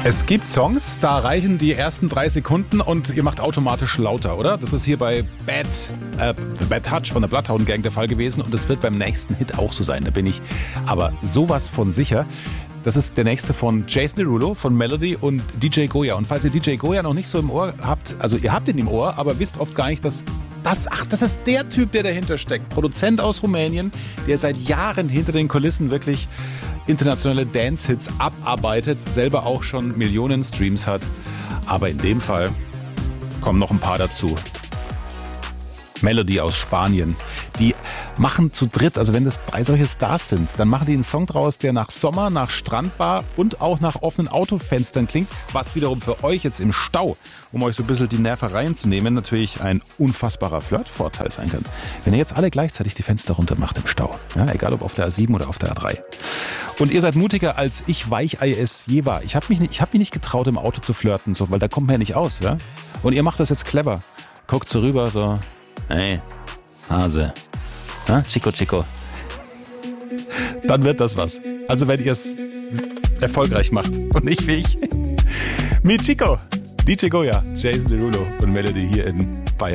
Es gibt Songs, da reichen die ersten 3 Sekunden und ihr macht automatisch lauter, oder? Das ist hier bei The Bad Touch von der Bloodhound Gang der Fall gewesen und das wird beim nächsten Hit auch so sein, da bin ich aber sowas von sicher. Das ist der nächste von Jason Derulo, von Melody und DJ Goya. Und falls ihr DJ Goya noch nicht so im Ohr habt, also ihr habt ihn im Ohr, aber wisst oft gar nicht, das ist der Typ, der dahinter steckt. Produzent aus Rumänien, der seit Jahren hinter den Kulissen wirklich internationale Dance-Hits abarbeitet, selber auch schon Millionen Streams hat. Aber in dem Fall kommen noch ein paar dazu. Melody aus Spanien. Die machen zu dritt, also wenn das 3 solche Stars sind, dann machen die einen Song draus, der nach Sommer, nach Strandbar und auch nach offenen Autofenstern klingt, was wiederum für euch jetzt im Stau, um euch so ein bisschen die Nervereien zu nehmen, natürlich ein unfassbarer Flirtvorteil sein kann. Wenn ihr jetzt alle gleichzeitig die Fenster runter macht im Stau, ja, egal ob auf der A7 oder auf der A3. Und ihr seid mutiger, als ich Weichei es je war. Ich hab mich nicht getraut, im Auto zu flirten, so, weil da kommt man ja nicht aus. Ja? Und ihr macht das jetzt clever. Guckt so rüber, so, hey, Hase, ha? Chico. Dann wird das was. Also wenn ihr es erfolgreich macht und nicht wie ich. Mit Chico, DJ Goya, Jason Derulo und Melody hier in